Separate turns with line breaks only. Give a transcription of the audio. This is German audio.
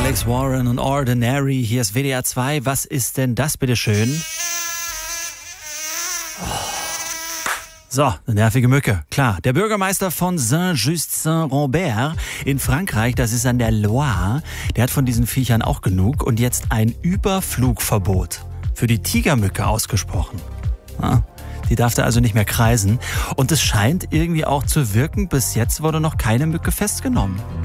Alex Warren und Ordinary. Hier ist WDR 2. Was ist denn das, bitteschön? So, eine nervige Mücke. Klar, der Bürgermeister von Saint-Just-Saint-Rambert in Frankreich, das ist an der Loire, der hat von diesen Viechern auch genug und jetzt ein Überflugverbot für die Tigermücke ausgesprochen. Ja, die darf da also nicht mehr kreisen und es scheint irgendwie auch zu wirken. Bis jetzt wurde noch keine Mücke festgenommen.